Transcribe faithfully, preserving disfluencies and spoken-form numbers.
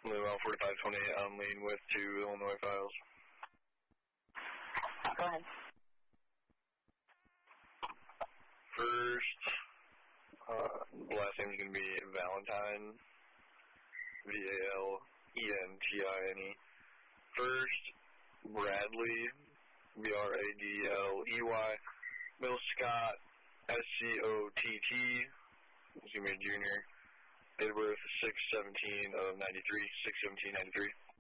Louisville forty-five twenty-eight on lean with two Illinois files. Go ahead. First, uh, last name is going to be Valentine, V A L E N T I N E. First, Bradley, B R A D L E Y. Middle, Scott, S C O T T. He's going to be a junior. Date of birth, six seventeen of ninety-three, six seventeen ninety-three.